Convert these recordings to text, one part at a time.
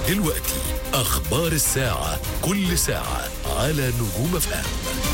دلوقتي أخبار الساعة، كل ساعة على نجوم FM.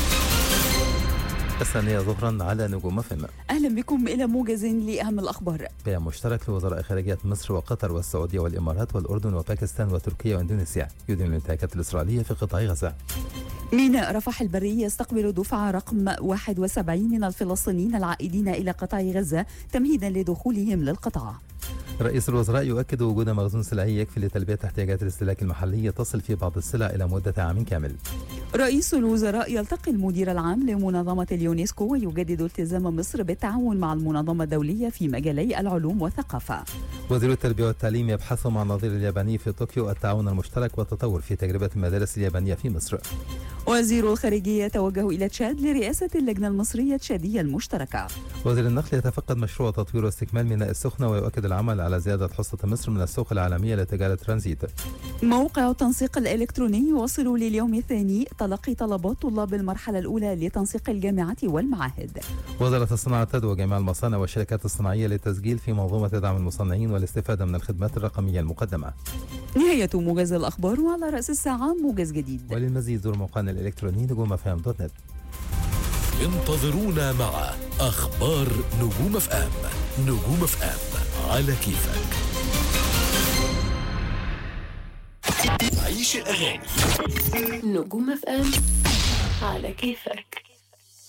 8 على نجوم FM. أهلا بكم إلى موجز لأهم الأخبار. بيان مشترك لوزراء خارجية مصر وقطر والسعودية والإمارات والأردن وباكستان وتركيا وإندونيسيا يدين الانتهاكات الإسرائيلية في قطاع غزة. ميناء رفح البري يستقبل دفعة رقم 71 من الفلسطينيين العائدين إلى قطاع غزة تمهيدا لدخولهم للقطاع. رئيس الوزراء يؤكد وجود مخزون سلعي يكفي لتلبية احتياجات الاستهلاك المحلي تصل في بعض السلع إلى مدة عام كامل. رئيس الوزراء يلتقي المدير العام لمنظمة اليونسكو ويجدد التزام مصر بالتعاون مع المنظمة الدولية في مجالي العلوم والثقافة. وزير التربية والتعليم يبحث مع النظير الياباني في طوكيو التعاون المشترك والتطور في تجربة المدارس اليابانية في مصر. وزير الخارجية يتوجه إلى تشاد لرئاسة اللجنة المصرية التشادية المشتركة. وزير النقل يتفقد مشروع تطوير واستكمال ميناء السخنة ويؤكد العمل على زيادة حصة مصر من السوق العالمية لتجارة ترانزيت. موقع التنسيق الإلكتروني يواصل لليوم الثاني تلقي طلبات طلاب المرحلة الأولى لتنسيق الجامعات والمعاهد. وزارة الصناعة تدعو جميع المصانع والشركات الصناعية للتسجيل في منظومة دعم المصنعين والاستفادة من الخدمات الرقمية المقدمة. نهاية موجز الأخبار، وعلى رأس الساعة موجز جديد. وللمزيد زور موقعنا الإلكتروني نجوم.fm.net. انتظرونا مع أخبار نجوم FM. نجوم FM على كيفك. عيش الأغاني. نجوم FM على كيفك.